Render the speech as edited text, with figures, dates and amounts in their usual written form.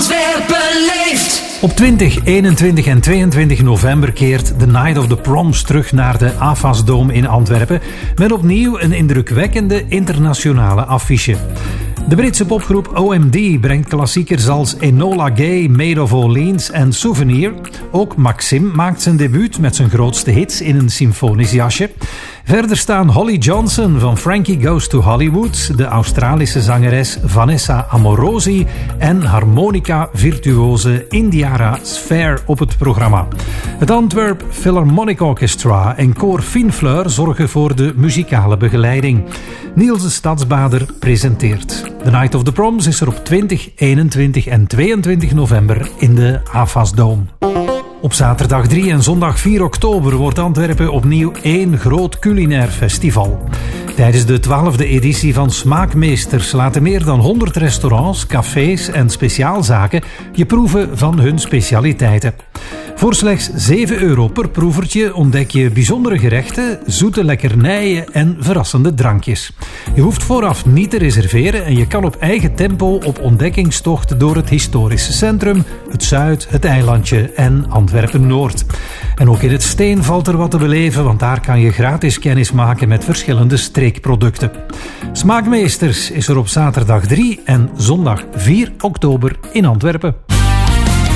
Antwerpen leeft. Op 20, 21 en 22 november keert The Night of the Proms terug naar de AFAS Dome in Antwerpen met opnieuw een indrukwekkende internationale affiche. De Britse popgroep OMD brengt klassiekers als Enola Gay, Made of Orleans en Souvenir. Ook Maxim maakt zijn debuut met zijn grootste hits in een symfonisch jasje. Verder staan Holly Johnson van Frankie Goes to Hollywood, de Australische zangeres Vanessa Amorosi en harmonica-virtuose Indiara Sfer op het programma. Het Antwerp Philharmonic Orchestra en koor Finfleur zorgen voor de muzikale begeleiding. Niels Stadsbader presenteert. The Night of the Proms is er op 20, 21 en 22 november in de AFAS Dome. Op zaterdag 3 en zondag 4 oktober wordt Antwerpen opnieuw één groot culinair festival. Tijdens de 12e editie van Smaakmeesters laten meer dan 100 restaurants, cafés en speciaalzaken je proeven van hun specialiteiten. Voor slechts €7 per proevertje ontdek je bijzondere gerechten, zoete lekkernijen en verrassende drankjes. Je hoeft vooraf niet te reserveren en je kan op eigen tempo op ontdekkingstocht door het historische centrum, het Zuid, het eilandje en Antwerpen-Noord. En ook in het Steen valt er wat te beleven, want daar kan je gratis kennis maken met verschillende streekproducten. Smaakmeesters is er op zaterdag 3 en zondag 4 oktober in Antwerpen.